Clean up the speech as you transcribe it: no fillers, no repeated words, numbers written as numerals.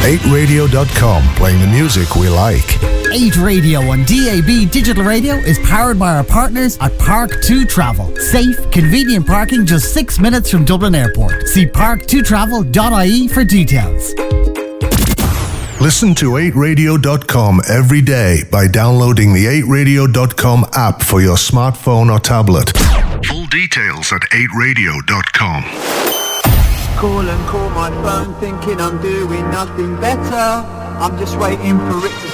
8radio.com, playing the music we like. 8 Radio on DAB Digital Radio is powered by our partners at Park2 Travel. Safe, convenient parking just 6 minutes from Dublin Airport. See park2travel.ie for details. Listen to 8radio.com every day by downloading the 8radio.com app for your smartphone or tablet. Full details at 8radio.com. Call and call my phone thinking I'm doing nothing better. I'm just waiting for it to